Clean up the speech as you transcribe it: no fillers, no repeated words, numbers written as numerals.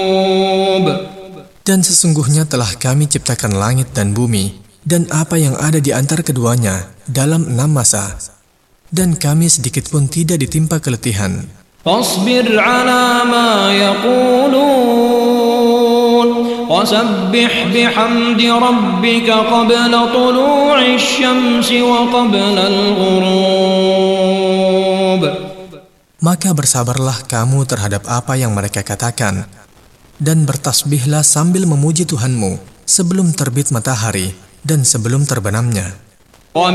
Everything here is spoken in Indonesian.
Dan sesungguhnya telah kami ciptakan langit dan bumi, dan apa yang ada di antara keduanya dalam 6 masa. Dan kami sedikit pun tidak ditimpa keletihan. Fasbir ala ma yaqulun, wasabbih bihamdi rabbika qabla tulu'i syamsi wa qabla al-ghurub. Maka bersabarlah kamu terhadap apa yang mereka katakan, dan bertasbihlah sambil memuji Tuhanmu sebelum terbit matahari dan sebelum terbenamnya.